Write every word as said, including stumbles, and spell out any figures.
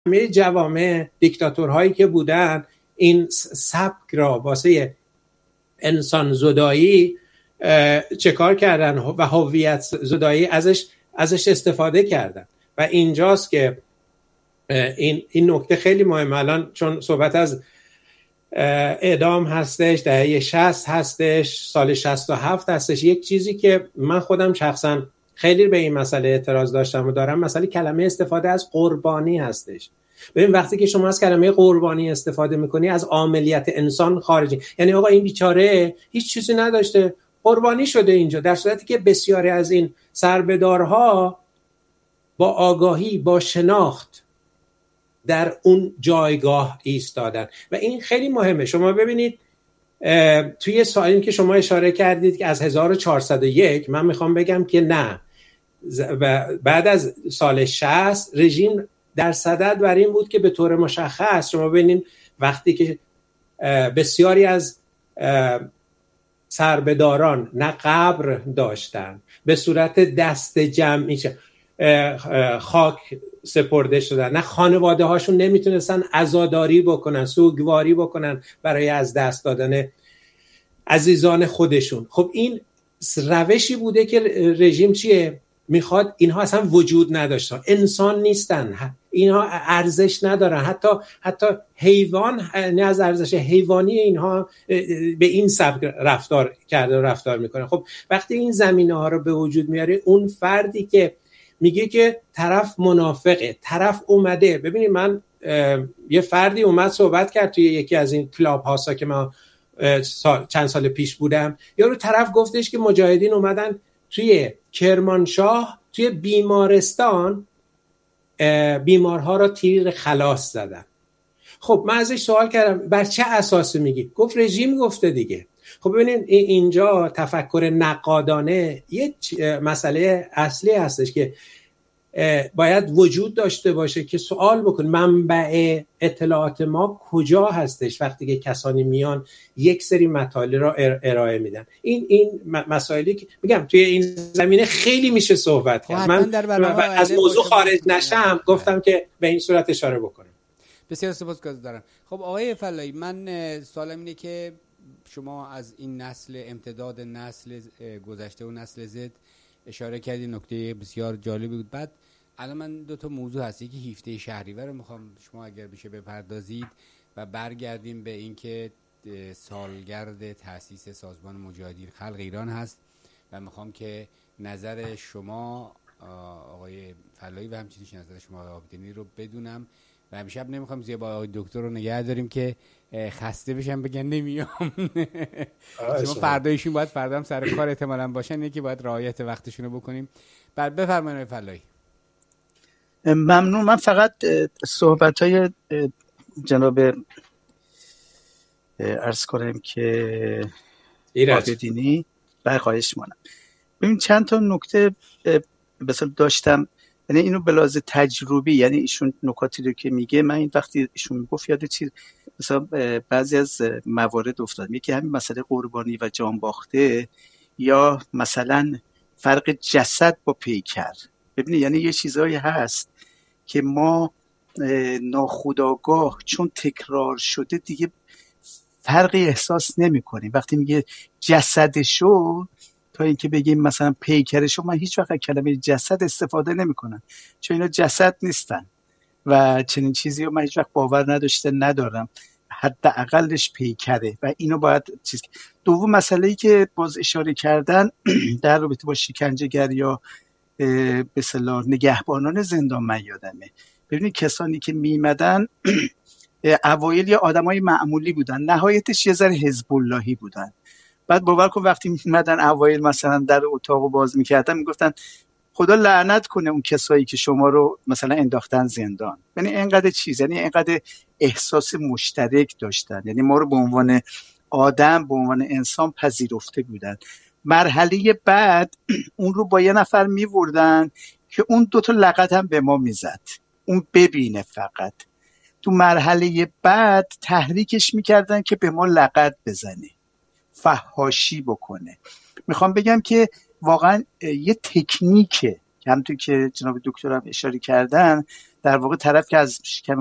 همه جوامع دیکتاتورهایی که بودن این سبک را واسه انسان زدایی چه کار کردن و هویت زدایی ازش ازش استفاده کردن. و اینجاست که این این نکته خیلی مهمه الان، چون صحبت از اعدام هستش، دهه شصت هستش، سال شصت و هفت هستش. یک چیزی که من خودم شخصا خیلی به این مسئله اعتراض داشتم و دارم، مسئله کلمه استفاده از قربانی هستش. ببین وقتی که شما از کلمه قربانی استفاده میکنی از عاملیت انسان خارجی، یعنی آقا این بیچاره هیچ چیزی نداشته قربانی شده اینجا، در صورتی که بسیاری از این سربدارها با آگاهی، با شناخت در اون جایگاه ایستادن. و این خیلی مهمه. شما ببینید توی سوالی که شما اشاره کردید که از هزار و چهارصد و یک، من میخوام بگم که نه، بعد از سال شصت رژیم در صدد بر این بود که به طور مشخص شما ببینید وقتی که بسیاری از سربداران نه قبر داشتن، به صورت دست جمعی خاک سپرده شدن، نه خانواده هاشون نمیتونستن عزاداری بکنن، سوگواری بکنن برای از دست دادن عزیزان خودشون. خب این روشی بوده که رژیم چیه؟ میخواد اینها اصلا وجود نداشتن، انسان نیستن، اینها ارزش ندارن، حتی حتی حیوان نه از ارزش حیوانی اینها به این سبک رفتار کرده و رفتار میکنه. خب وقتی این زمینه ها رو به وجود میاره، اون فردی که میگه که طرف منافقه، طرف اومده، ببینید من یه فردی اومد صحبت کرد توی یکی از این کلاب هاسا که من سال، چند سال پیش بودم، یارو طرف گفتش که مجاهدین اومدن توی کرمانشاه توی بیمارستان بیمارها را تیر خلاص زدن. خب من ازش سوال کردم بر چه اساسی میگی؟ گفت رژیم گفته دیگه. خب ببینید اینجا تفکر نقادانه یه مسئله اصلی هستش که باید وجود داشته باشه که سوال بکن منبع اطلاعات ما کجا هستش وقتی که کسانی میان یک سری مطالب را ارائه میدن. این این مسائلی که میگم توی این زمینه خیلی میشه صحبت کرد. من از موضوع خارج نشم گفتم که به این صورت اشاره بکنم. بسیار سپاسگزارم. خب آقای فلاحی، من سوالم اینه که شما از این نسل امتداد نسل گذشته و نسل زد اشاره کردید، نکته بسیار جالبی بود. بعد الان من دو تا موضوع هست، یکی هفده شهریور رو میخوام شما اگر بشه بپردازید و برگردیم به اینکه سالگرد تأسیس سازمان مجاهدین خلق ایران هست و میخوام که نظر شما آقای فلاحی و همچنین نظر شما آقای عابدینی رو بدونم و همیشه نمیخوام زیبا آقای دکتر رو نگه داریم که خسته بشم بگن نمیام. شما فردایشون باید فردا هم سر کار احتمالاً باشن، یکی باید رعایت وقتشون رو بکنیم. بعد بفرمایید آقای فلاحی. ممنون. من فقط صحبت‌های جناب عرض کنم که عابدینی برخواهش مانم. ببین چند تا نکته مثلا داشتم، یعنی اینو به لحاظ تجربی، یعنی ایشون نکاتی رو که میگه من این وقتی ایشون میگفت یاد چیز مثلا بعضی از موارد افتادم، یکی همین مسئله قربانی و جان باخته یا مثلا فرق جسد با پیکر. ببینید یعنی یه چیزایی هست که ما ناخودآگاه چون تکرار شده دیگه فرقی احساس نمی کنیم. وقتی میگه جسدشو تا اینکه بگیم مثلا پیکرشو، من هیچ وقت کلمه جسد استفاده نمی کنم چون اینا جسد نیستن و چنین چیزی رو من هیچ وقت باور نداشته ندارم، حداقلش پیکره و اینو باید چیز. دوم مسئله‌ای که باز اشاره کردن در رابطه با شکنجهگر یا به اصطلاح نگهبانان زندان، من یادمه ببینید کسانی که میمدن اوایل یا آدمای معمولی بودن، نهایتش یه ذره حزب اللهی بودن. بعد باور کن وقتی میمدن اوایل مثلا در اتاقو باز میکردن میگفتن خدا لعنت کنه اون کسایی که شما رو مثلا انداختن زندان. یعنی اینقدر چیز، یعنی اینقدر احساس مشترک داشتن، یعنی ما رو به عنوان آدم، به عنوان انسان پذیرفته بودن. مرحله بعد اون رو با یه نفر میوردن که اون دوتا لغت هم به ما میزد، اون ببینه فقط. تو مرحله بعد تحریکش میکردن که به ما لغت بزنه، فحاشی بکنه. میخوام بگم که واقعا یه تکنیکه که همونطور که جناب دکتر هم اشاره کردن، در واقع طرف که از شکم